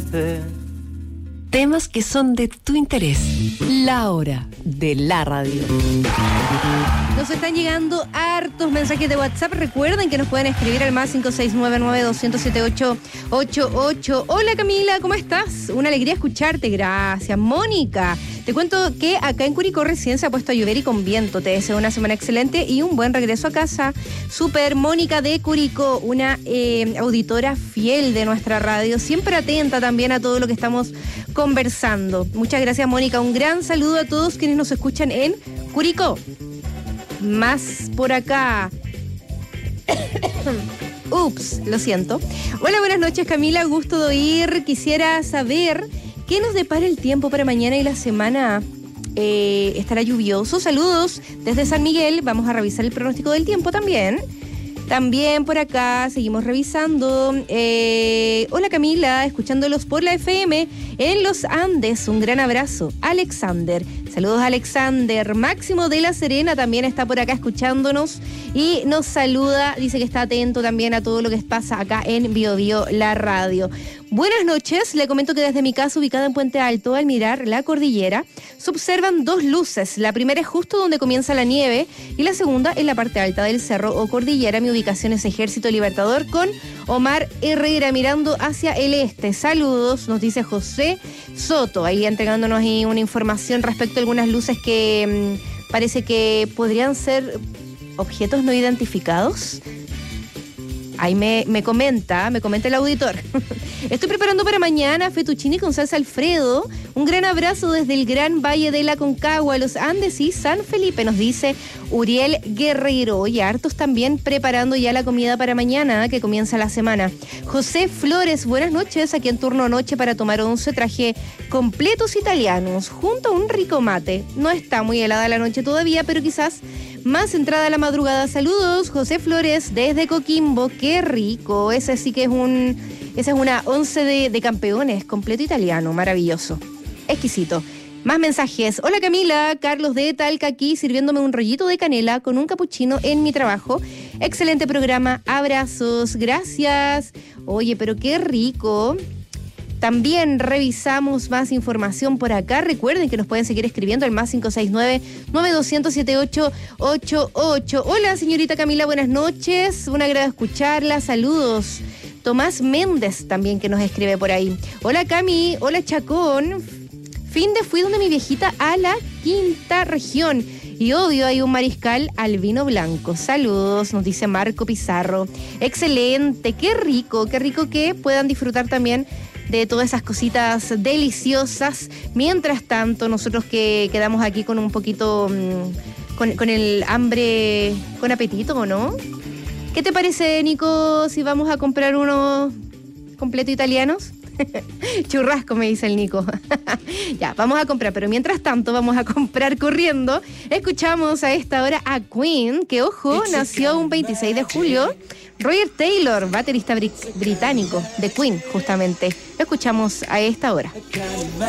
Temas que son de tu interés. La hora de la radio. Nos están llegando hartos mensajes de WhatsApp. Recuerden que nos pueden escribir al más 569-900-7888. Hola Camila, ¿cómo estás? Una alegría escucharte, gracias. Mónica, te cuento que acá en Curicó recién se ha puesto a llover y con viento. Te deseo una semana excelente y un buen regreso a casa. Super Mónica de Curicó, una auditora fiel de nuestra radio, siempre atenta también a todo lo que estamos conversando. Muchas gracias, Mónica. Un gran saludo a todos quienes nos escuchan en Curicó. Más por acá. Ups, lo siento. Hola, buenas noches, Camila. Gusto de oír. Quisiera saber qué nos depara el tiempo para mañana y la semana. Estará lluvioso. Saludos desde San Miguel. Vamos a revisar el pronóstico del tiempo también. También por acá seguimos revisando. Hola Camila, escuchándolos por la FM en los Andes. Un gran abrazo. Alexander. Saludos Alexander. Máximo de La Serena también está por acá escuchándonos y nos saluda. Dice que está atento también a todo lo que pasa acá en Bio Bio, la radio. Buenas noches, le comento que desde mi casa ubicada en Puente Alto, al mirar la cordillera, se observan dos luces. La primera es justo donde comienza la nieve y la segunda en la parte alta del cerro o cordillera. Mi ubicación es Ejército Libertador con Omar Herrera mirando hacia el este. Saludos, nos dice José Soto, ahí entregándonos ahí una información respecto a algunas luces que parece que podrían ser objetos no identificados. Ahí me comenta el auditor. Estoy preparando para mañana fettuccine con salsa Alfredo. Un gran abrazo desde el Gran Valle de la Concagua, los Andes y San Felipe, nos dice Uriel Guerrero. Y hartos también preparando ya la comida para mañana, que comienza la semana. José Flores, buenas noches. Aquí en turno noche para tomar 11 traje completos italianos junto a un rico mate. No está muy helada la noche todavía, pero quizás más entrada a la madrugada. Saludos, José Flores, desde Coquimbo. Qué rico. Ese sí que es esa es una 11 de campeones, completo italiano. Maravilloso. Exquisito. Más mensajes. Hola Camila, Carlos de Talca aquí sirviéndome un rollito de canela con un capuchino en mi trabajo. Excelente programa. Abrazos. Gracias. Oye, pero qué rico. También revisamos más información por acá. Recuerden que nos pueden seguir escribiendo al más 569-9200-7888. Hola, señorita Camila, buenas noches. Un agrado escucharla. Saludos. Tomás Méndez también que nos escribe por ahí. Hola, Cami. Hola, Chacón. Fui donde mi viejita a la quinta región. Y obvio hay un mariscal al vino blanco. Saludos, nos dice Marco Pizarro. Excelente. Qué rico que puedan disfrutar también de todas esas cositas deliciosas. Mientras tanto, nosotros que quedamos aquí con un poquito, con el hambre, con apetito, ¿o no? ¿Qué te parece, Nico, si vamos a comprar unos completo italianos? Churrasco, me dice el Nico. Ya, vamos a comprar, pero mientras tanto vamos a comprar corriendo. Escuchamos a esta hora a Queen, que ojo, nació un 26 de julio. Roger Taylor, baterista británico de Queen, justamente. Lo escuchamos a esta hora.